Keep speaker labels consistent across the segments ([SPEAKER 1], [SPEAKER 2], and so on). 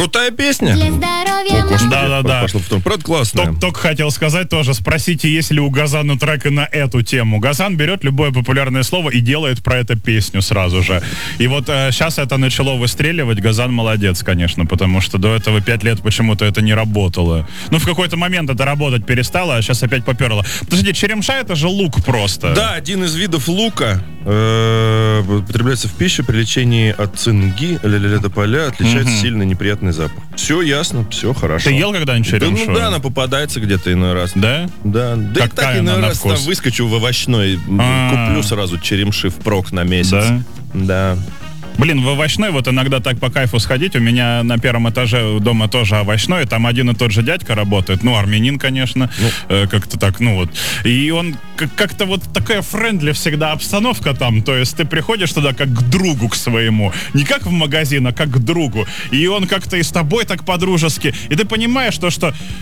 [SPEAKER 1] Крутая песня.
[SPEAKER 2] Для здоровья.
[SPEAKER 3] Да-да-да.
[SPEAKER 1] Пошло в том. Правда, классная.
[SPEAKER 3] Только хотел сказать тоже, спросите, есть ли у Газана трек и на эту тему. Газан берет любое популярное слово и делает про это песню сразу же. И вот сейчас это начало выстреливать. Газан молодец, конечно, потому что до этого 5 лет почему-то это не работало. Ну, в какой-то момент это работать перестало, а сейчас опять поперло. Подожди, черемша — это же лук просто.
[SPEAKER 1] Да, один из видов лука употребляется в пищу при лечении от цинги, тополя, отличается сильно неприятный запах. Все ясно, все хорошо.
[SPEAKER 3] Ты ел когда-нибудь черемшу?
[SPEAKER 1] Да, ну да, она попадается где-то иной раз.
[SPEAKER 3] Да?
[SPEAKER 1] Да. Да и
[SPEAKER 3] Какая
[SPEAKER 1] так иной
[SPEAKER 3] она на
[SPEAKER 1] раз
[SPEAKER 3] вкус?
[SPEAKER 1] там выскочу в овощной, куплю сразу черемши впрок на месяц.
[SPEAKER 3] Да?
[SPEAKER 1] Да.
[SPEAKER 3] Блин, в овощной вот иногда так по кайфу сходить. У меня на первом этаже дома тоже овощной. Там один и тот же дядька работает. Ну, армянин, конечно. Как-то так, ну вот. И он как-то вот такая френдли всегда обстановка там. То есть ты приходишь туда как к другу к своему. Не как в магазин, а как к другу. И он как-то и с тобой так по-дружески. И ты понимаешь, что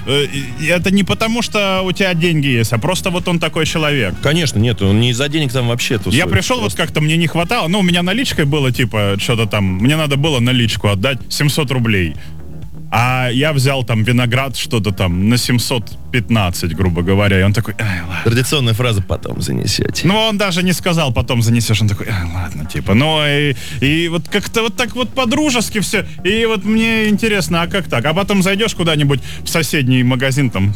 [SPEAKER 3] это не потому, что у тебя деньги есть, а просто вот он такой человек.
[SPEAKER 1] Конечно, нет, он не из-за денег там вообще тусует.
[SPEAKER 3] Я пришел, вот как-то мне не хватало. Ну, у меня наличкой было, типа, что-то там, мне надо было наличку отдать 700 рублей. А я взял там виноград, что-то там на 715, грубо говоря. И он такой, ладно.
[SPEAKER 1] Традиционная фраза «потом занесете».
[SPEAKER 3] Ну, он даже не сказал, потом занесешь. Он такой, ладно, типа. Ну, и вот как-то вот так вот по-дружески все. И вот мне интересно, а как так? А потом зайдешь куда-нибудь в соседний магазин, там,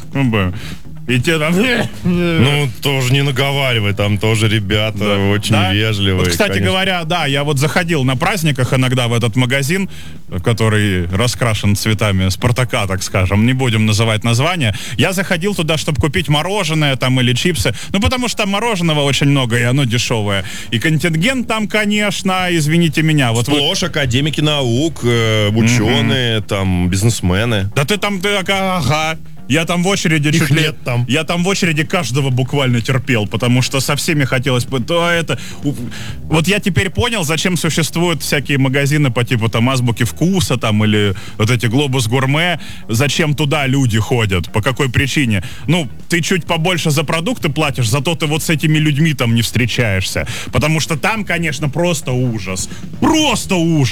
[SPEAKER 3] и те там...
[SPEAKER 1] Ну, тоже не наговаривай, там тоже ребята очень вежливые.
[SPEAKER 3] Вот, кстати
[SPEAKER 1] конечно.
[SPEAKER 3] говоря, да, я вот заходил на праздниках иногда в этот магазин, который раскрашен цветами Спартака, так скажем, не будем называть название. Я заходил туда, чтобы купить мороженое там или чипсы, ну, потому что там мороженого очень много, и оно дешевое. И контингент там, конечно, извините меня. Вот
[SPEAKER 1] сплошь академики наук, ученые, там, бизнесмены.
[SPEAKER 3] Да ты там, ага. Я там в очереди
[SPEAKER 1] Их нет там.
[SPEAKER 3] Я там в очереди каждого буквально терпел, потому что со всеми хотелось бы. Вот я теперь понял, зачем существуют всякие магазины по типу там Азбуки Вкуса там или вот эти Глобус Гурме. Зачем туда люди ходят? По какой причине? Ну, ты чуть побольше за продукты платишь, зато ты вот с этими людьми там не встречаешься. Потому что там, конечно, просто ужас. Просто ужас.